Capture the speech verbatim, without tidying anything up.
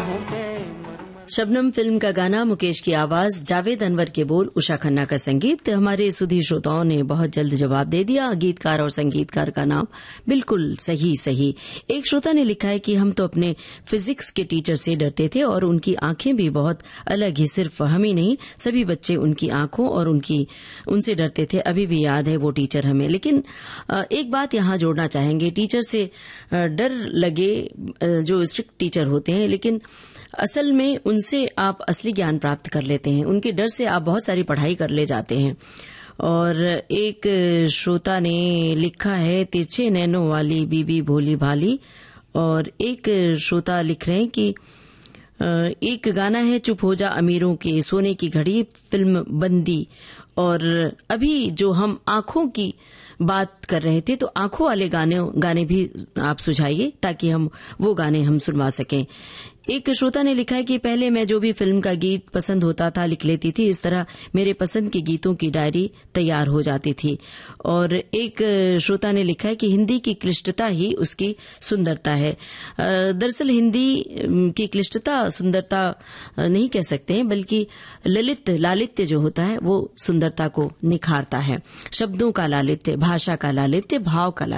Shabnam film का गाना, मुकेश की आवाज, जावेद अनवर के बोल, उषा खन्ना का संगीत। हमारे सुधी श्रोताओं ने बहुत जल्द जवाब दे दिया। गीतकार और संगीतकार का नाम बिल्कुल सही सही। एक श्रोता ने लिखा है कि हम तो अपने फिजिक्स के टीचर से डरते थे और उनकी आंखें भी बहुत अलग ही, सिर्फ हम ही नहीं सभी बच्चे उनकी आंखों और उनकी उनसे डरते थे। अभी भी याद है वो टीचर हमें। लेकिन एक बात यहाँ जोड़ना चाहेंगे, टीचर से डर लगे जो स्ट्रिक्ट टीचर होते हैं, लेकिन असल में उनसे आप असली ज्ञान प्राप्त कर लेते हैं। उनके डर से आप बहुत सारी पढ़ाई कर ले जाते हैं। और एक श्रोता ने लिखा है, तिरछे नैनों वाली बीबी भोली भाली। और एक श्रोता लिख रहे हैं कि एक गाना है, चुप हो जा अमीरों के सोने की घड़ी, फिल्म बंदी। और अभी जो हम आंखों की बात कर रहे थे, तो आंखों वाले गाने गाने भी आप सुझाइए ताकि हम वो गाने हम सुनवा सकें। एक श्रोता ने लिखा है कि पहले मैं जो भी फिल्म का गीत पसंद होता था लिख लेती थी, इस तरह मेरे पसंद के गीतों की डायरी तैयार हो जाती थी। और एक श्रोता ने लिखा है कि हिंदी की क्लिष्टता ही उसकी सुंदरता है। दरअसल हिंदी की क्लिष्टता सुंदरता नहीं कह सकते हैं, बल्कि ललित लालित्य जो होता है वो सुंदरता को निखारता है। शब्दों का लालित्य, भाषा का लालित्य, भाव का